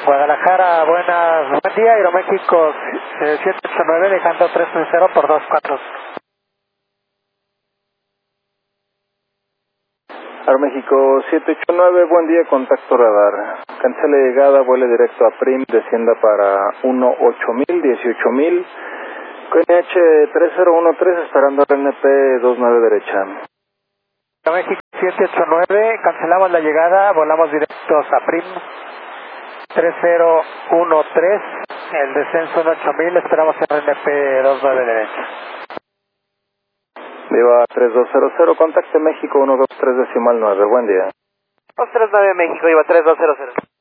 Guadalajara, buen día, Aeroméxico 789, dejando 330 por 24. Aeroméxico 789, buen día, contacto radar. Cancele llegada, vuele directo a Prim, descienda para 18000, 18000. QNH 3013, esperando RNP 29 derecha. Aeroméxico 789, cancelamos la llegada, volamos directos a Prim 3013, el descenso en 8000, esperamos RNP 29 derecha. Viva 3200, contacte México 123 decimal 9, buen día. 239 México, Viva 3200.